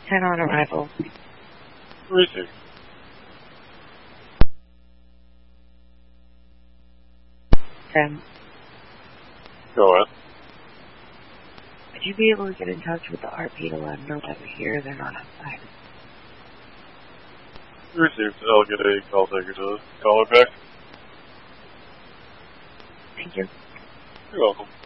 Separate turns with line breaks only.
10 on arrival.
Received. Go ahead.
Would you be able to get in touch with the RP to let them know that we're here? They're not outside.
Received. I'll get a call taker to call her back.
Thank you.
You're welcome.